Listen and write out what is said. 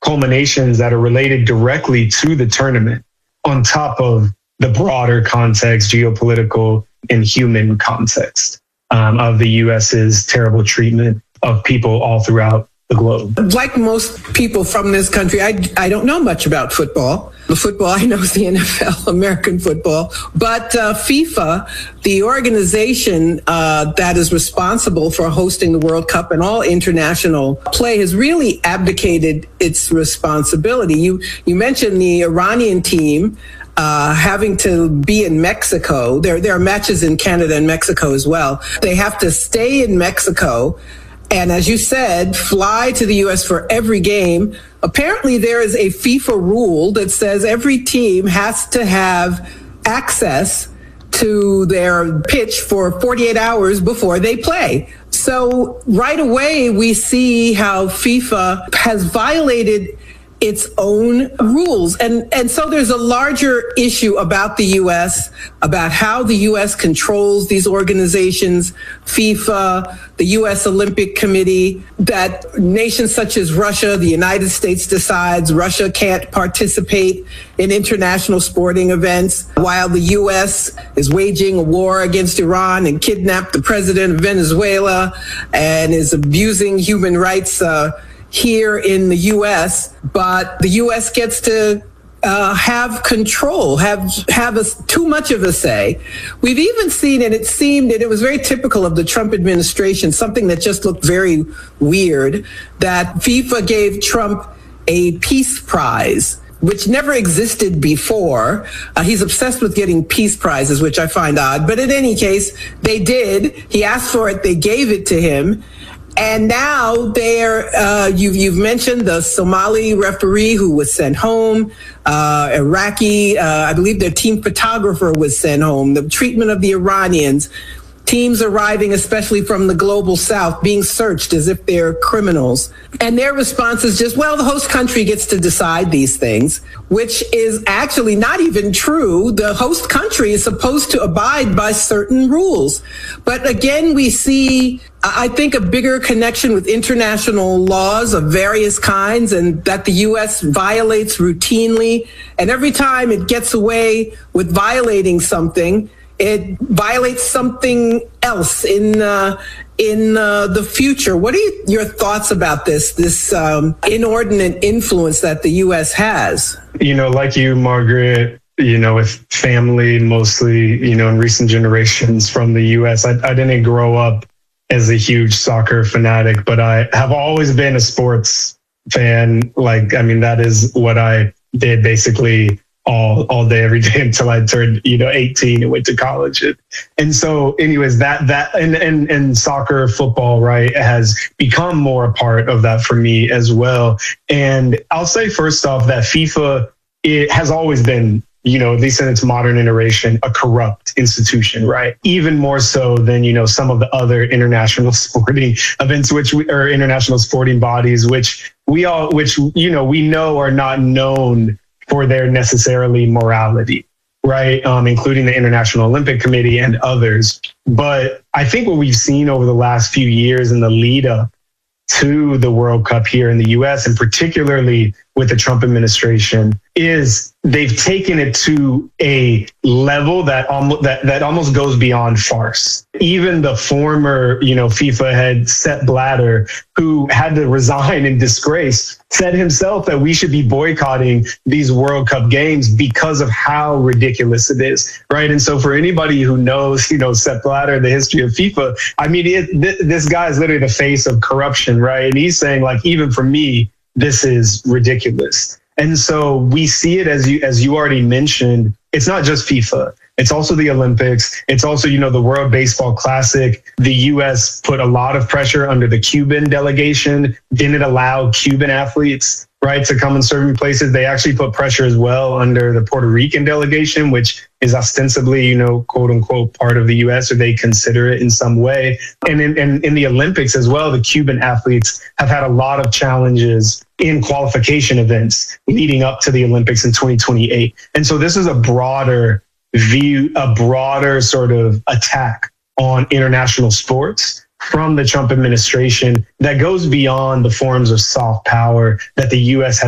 culminations that are related directly to the tournament on top of the broader context, geopolitical and human context of the U.S.'s terrible treatment of people all throughout the globe. Like most people from this country, I don't know much about football. The football I know is the NFL, American football. But FIFA, the organization that is responsible for hosting the World Cup and all international play, has really abdicated its responsibility. You mentioned the Iranian team having to be in Mexico. There are matches in Canada and Mexico as well. They have to stay in Mexico and, as you said, fly to the U.S. for every game. Apparently, there is a FIFA rule that says every team has to have access to their pitch for 48 hours before they play. So right away, we see how FIFA has violated its own rules. And so there's a larger issue about the U.S., about how the U.S. controls these organizations, FIFA, the U.S. Olympic Committee, that nations such as Russia, the United States decides Russia can't participate in international sporting events, while the U.S. is waging a war against Iran and kidnapped the president of Venezuela and is abusing human rights here in the U.S., but the U.S. gets to have control, have too much of a say. We've even seen, and it seemed that it was very typical of the Trump administration, something that just looked very weird, that FIFA gave Trump a peace prize, which never existed before. He's obsessed with getting peace prizes, which I find odd. But in any case, they did. He asked for it. They gave it to him. And now you've mentioned the Somali referee who was sent home, Iraqi, I believe their team photographer was sent home, the treatment of the Iranians, teams arriving, especially from the global south, being searched as if they're criminals. And their response is just, well, the host country gets to decide these things, which is actually not even true. The host country is supposed to abide by certain rules. But again, we see, I think, a bigger connection with international laws of various kinds, and that the U.S. violates routinely. And every time it gets away with violating something, it violates something else in the future. What are your thoughts about this inordinate influence that the U.S. has? Like you, Margaret, with family mostly, in recent generations from the U.S., I didn't grow up as a huge soccer fanatic, but I have always been a sports fan. That is what I did basically all day, every day until I turned, 18 and went to college. And so anyways, and soccer, football, right, has become more a part of that for me as well. And I'll say first off that FIFA, it has always been, at least in its modern iteration, a corrupt institution, right? Even more so than, some of the other international sporting events, or international sporting bodies, which we know are not known for their necessarily morality, right? Including the International Olympic Committee and others. But I think what we've seen over the last few years in the lead up to the World Cup here in the US, and particularly with the Trump administration, is they've taken it to a level that almost goes beyond farce. Even the former, FIFA head Sepp Blatter, who had to resign in disgrace, said himself that we should be boycotting these World Cup games because of how ridiculous it is, right? And so for anybody who knows, Sepp Blatter, the history of FIFA, this guy is literally the face of corruption, right? And he's saying, even for me, this is ridiculous. And so we see it, as you already mentioned, it's not just FIFA. It's also the Olympics. It's also, the World Baseball Classic. The U.S. put a lot of pressure under the Cuban delegation, didn't allow Cuban athletes, right, to come and serve in places. They actually put pressure as well under the Puerto Rican delegation, which is ostensibly, quote unquote, part of the U.S., or they consider it in some way. And in the Olympics as well, the Cuban athletes have had a lot of challenges in qualification events leading up to the Olympics in 2028. And so this is a broader view, a broader sort of attack on international sports from the Trump administration that goes beyond the forms of soft power that the U.S. has